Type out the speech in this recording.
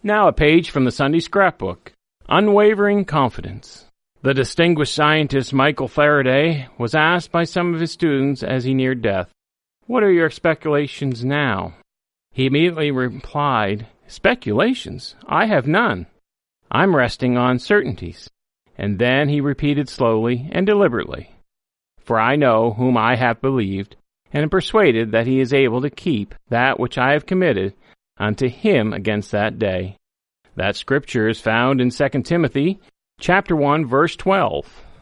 Now a page from the Sunday scrapbook. Unwavering confidence. The distinguished scientist Michael Faraday was asked by some of his students as he neared death, "What are your speculations now?" He immediately replied, "Speculations? I have none. I'm resting on certainties." And then he repeated slowly and deliberately, "For I know whom I have believed, and am persuaded that he is able to keep that which I have committed unto him against that day." That scripture is found in 2 Timothy chapter 1, verse 12.